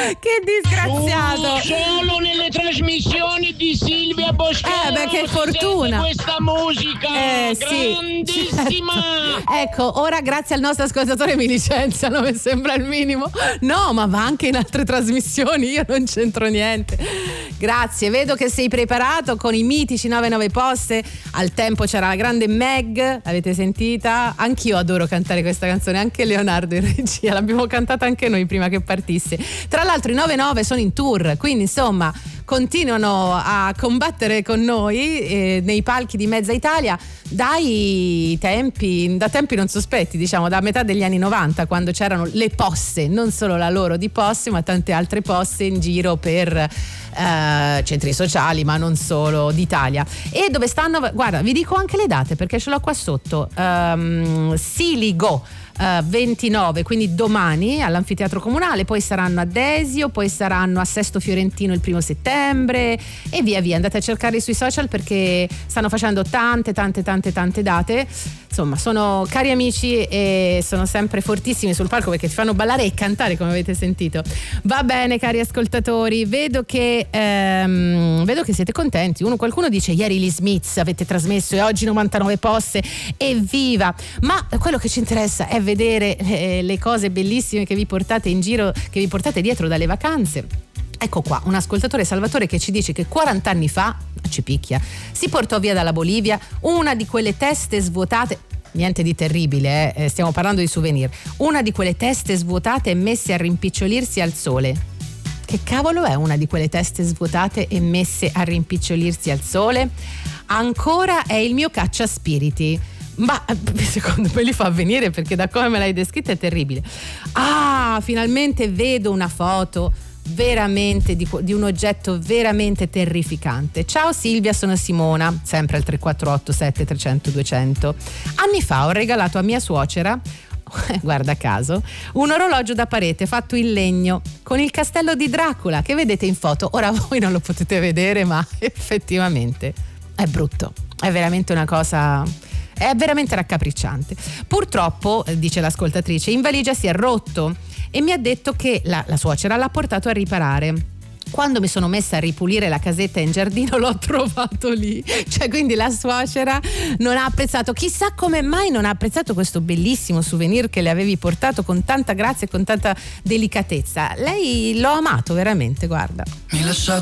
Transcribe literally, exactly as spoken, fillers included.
Che disgraziato. Solo nelle trasmissioni di Silvia Boschero. Eh beh, che fortuna. Questa musica eh, grandissima. Sì. Ecco, ora grazie al nostro ascoltatore mi licenziano, mi sembra il minimo. No, ma va anche in altre trasmissioni, io non c'entro niente. Grazie, vedo che sei preparato con i mitici nove nove poste. Al tempo c'era la grande Meg, l'avete sentita? Anch'io adoro cantare questa canzone, anche Leonardo in regia, l'abbiamo cantata anche noi prima che partisse. Tra l'altro i nove nove sono in tour, quindi insomma continuano a combattere con noi eh, nei palchi di mezza Italia dai tempi, da tempi non sospetti, diciamo da metà degli anni novanta, quando c'erano le posse, non solo la loro di posse ma tante altre posse in giro per eh, centri sociali, ma non solo, d'Italia. E dove stanno, guarda, vi dico anche le date perché ce l'ho qua sotto. um, Siligo Uh, ventinove, quindi domani all'anfiteatro comunale, poi saranno a Desio, poi saranno a Sesto Fiorentino il primo settembre e via via. Andate a cercarli sui social perché stanno facendo tante tante tante tante date. Insomma, sono cari amici e sono sempre fortissimi sul palco perché ti fanno ballare e cantare, come avete sentito. Va bene, cari ascoltatori, vedo che ehm, vedo che siete contenti. Uno, qualcuno dice ieri gli Smiths avete trasmesso e oggi novantanove posse, evviva! Ma quello che ci interessa è vedere eh, le cose bellissime che vi portate in giro, che vi portate dietro dalle vacanze. Ecco qua, un ascoltatore, Salvatore, che ci dice che quaranta anni fa, ci picchia, si portò via dalla Bolivia una di quelle teste svuotate, niente di terribile, eh, stiamo parlando di souvenir, una di quelle teste svuotate e messe a rimpicciolirsi al sole. Che cavolo è una di quelle teste svuotate e messe a rimpicciolirsi al sole? Ancora è il mio cacciaspiriti. Ma secondo me li fa venire perché da come me l'hai descritta è terribile. Ah, finalmente vedo una foto veramente di, di un oggetto veramente terrificante. Ciao Silvia, sono Simona, sempre al tre quattro otto sette trecento duecento. Anni fa ho regalato a mia suocera, guarda caso, un orologio da parete fatto in legno con il castello di Dracula che vedete in foto. Ora voi non lo potete vedere, ma effettivamente è brutto, è veramente una cosa, è veramente raccapricciante. Purtroppo, dice l'ascoltatrice, in valigia si è rotto e mi ha detto che la, la suocera l'ha portato a riparare. Quando mi sono messa a ripulire la casetta in giardino l'ho trovato lì. Cioè, quindi la suocera non ha apprezzato, chissà come mai non ha apprezzato questo bellissimo souvenir che le avevi portato con tanta grazia e con tanta delicatezza. Lei l'ho amato veramente, guarda. Mi lascia